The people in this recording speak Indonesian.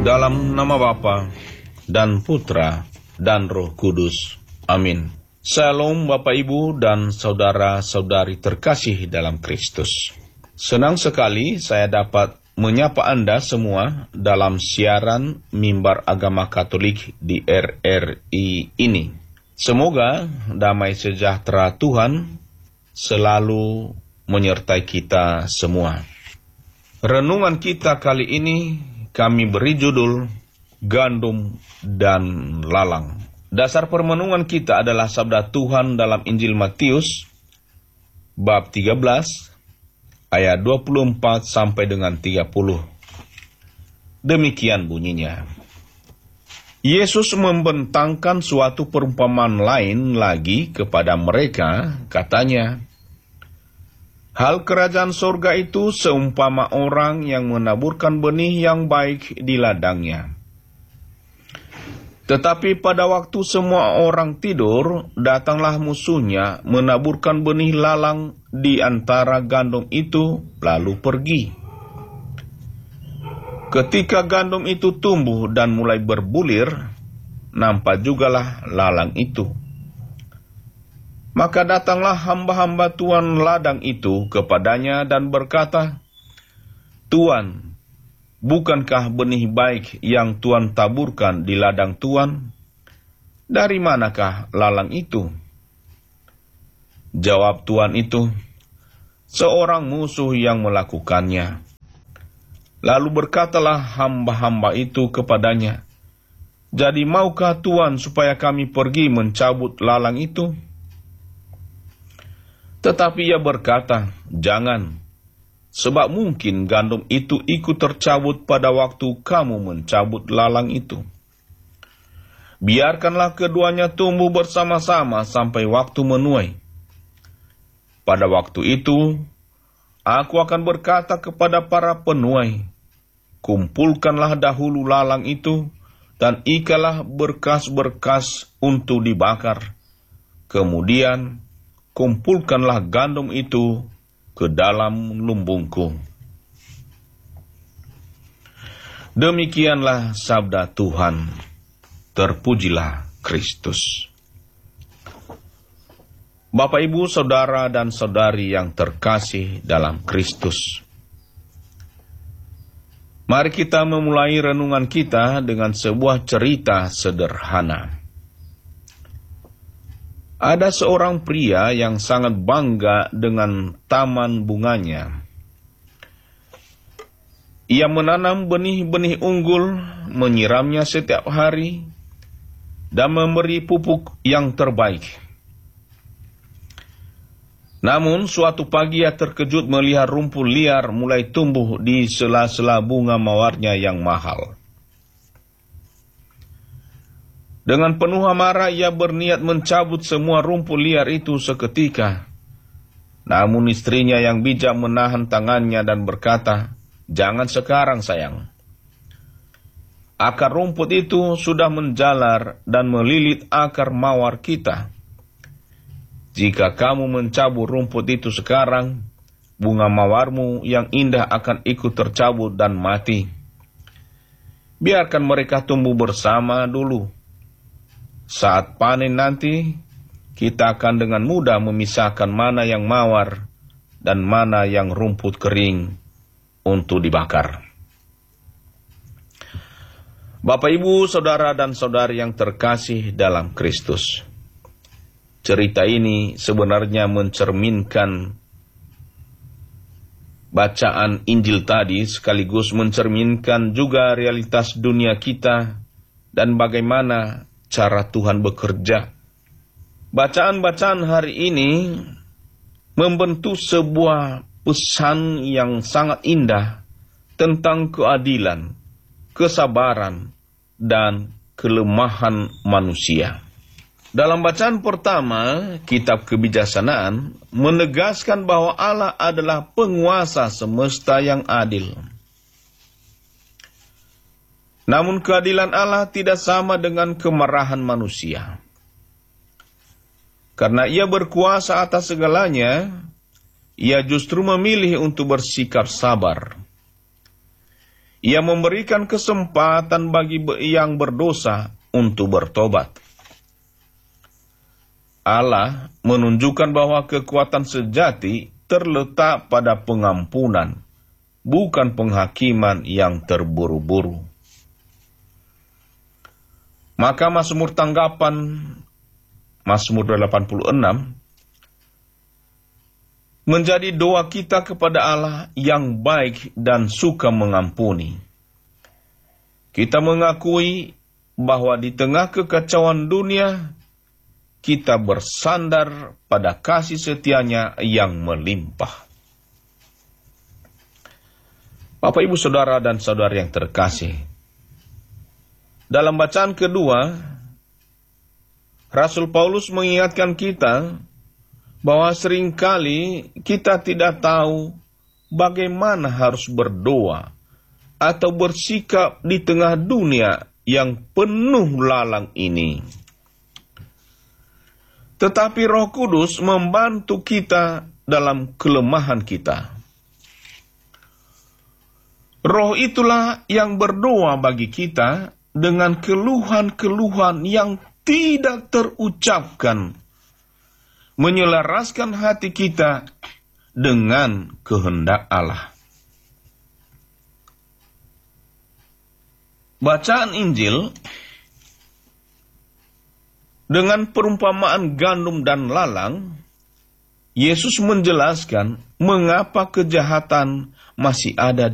Dalam nama Bapa dan Putra dan Roh Kudus. Amin. Shalom Bapak Ibu dan saudara-saudari terkasih dalam Kristus. Senang sekali saya dapat menyapa Anda semua dalam siaran Mimbar Agama Katolik di RRI ini. Semoga damai sejahtera Tuhan selalu menyertai kita semua. Renungan kita kali ini kami beri judul Gandum dan Lalang. Dasar permenungan kita adalah sabda Tuhan dalam Injil Matius bab 13 ayat 24 sampai dengan 30. Demikian bunyinya. Yesus membentangkan suatu perumpamaan lain lagi kepada mereka, katanya, hal kerajaan surga itu seumpama orang yang menaburkan benih yang baik di ladangnya. Tetapi pada waktu semua orang tidur, datanglah musuhnya menaburkan benih lalang di antara gandum itu, lalu pergi. Ketika gandum itu tumbuh dan mulai berbulir, nampak jugalah lalang itu. Maka datanglah hamba-hamba tuan ladang itu kepadanya dan berkata, Tuan, bukankah benih baik yang Tuan taburkan di ladang Tuan? Dari manakah lalang itu? Jawab tuan itu, seorang musuh yang melakukannya. Lalu berkatalah hamba-hamba itu kepadanya, jadi maukah Tuan supaya kami pergi mencabut lalang itu? Tetapi ia berkata, jangan, sebab mungkin gandum itu ikut tercabut pada waktu kamu mencabut lalang itu. Biarkanlah keduanya tumbuh bersama-sama sampai waktu menuai. Pada waktu itu, aku akan berkata kepada para penuai, kumpulkanlah dahulu lalang itu, dan ikalah berkas-berkas untuk dibakar. Kemudian, kumpulkanlah gandum itu ke dalam lumbungku. Demikianlah sabda Tuhan. Terpujilah Kristus. Bapak, Ibu, saudara dan saudari yang terkasih dalam Kristus. Mari kita memulai renungan kita dengan sebuah cerita sederhana. Ada seorang pria yang sangat bangga dengan taman bunganya. Ia menanam benih-benih unggul, menyiramnya setiap hari, dan memberi pupuk yang terbaik. Namun suatu pagi ia terkejut melihat rumput liar mulai tumbuh di sela-sela bunga mawarnya yang mahal. Dengan penuh amarah ia berniat mencabut semua rumput liar itu seketika. Namun istrinya yang bijak menahan tangannya dan berkata, jangan sekarang sayang. Akar rumput itu sudah menjalar dan melilit akar mawar kita. Jika kamu mencabut rumput itu sekarang, bunga mawarmu yang indah akan ikut tercabut dan mati. Biarkan mereka tumbuh bersama dulu. Saat panen nanti, kita akan dengan mudah memisahkan mana yang mawar dan mana yang rumput kering untuk dibakar. Bapak, Ibu, saudara dan saudari yang terkasih dalam Kristus. Cerita ini sebenarnya mencerminkan bacaan Injil tadi, sekaligus mencerminkan juga realitas dunia kita dan bagaimana cara Tuhan bekerja. Bacaan-bacaan hari ini membentuk sebuah pesan yang sangat indah tentang keadilan, kesabaran, dan kelemahan manusia. Dalam bacaan pertama, kitab kebijaksanaan menegaskan bahwa Allah adalah penguasa semesta yang adil. Namun keadilan Allah tidak sama dengan kemarahan manusia. Karena ia berkuasa atas segalanya, ia justru memilih untuk bersikap sabar. Ia memberikan kesempatan bagi yang berdosa untuk bertobat. Allah menunjukkan bahwa kekuatan sejati terletak pada pengampunan, bukan penghakiman yang terburu-buru. Maka Mazmur tanggapan, Mazmur 86, menjadi doa kita kepada Allah yang baik dan suka mengampuni. Kita mengakui bahwa di tengah kekacauan dunia, kita bersandar pada kasih setianya yang melimpah. Bapak, Ibu, Saudara, dan Saudari yang terkasih, dalam bacaan kedua, Rasul Paulus mengingatkan kita bahwa seringkali kita tidak tahu bagaimana harus berdoa atau bersikap di tengah dunia yang penuh lalang ini. Tetapi Roh Kudus membantu kita dalam kelemahan kita. Roh itulah yang berdoa bagi kita dengan keluhan-keluhan yang tidak terucapkan, menyelaraskan hati kita dengan kehendak Allah. Bacaan Injil dengan perumpamaan gandum dan lalang, Yesus menjelaskan mengapa kejahatan masih ada